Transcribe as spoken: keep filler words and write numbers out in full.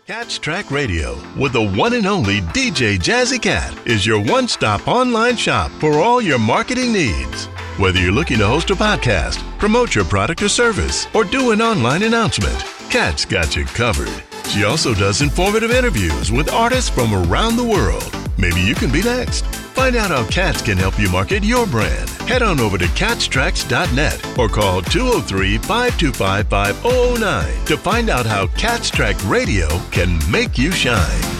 Catch Track Radio with the one and only D J Jazzy Cat is your one-stop online shop for all your marketing needs. Whether you're looking to host a podcast, promote your product or service, or do an online announcement, Cat's got you covered. She also does informative interviews with artists from around the world. Maybe you can be next. Find out how Cats can help you market your brand. Head on over to cats tracks dot net or call two oh three, five two five, five oh oh nine to find out how Cats Track Radio can make you shine.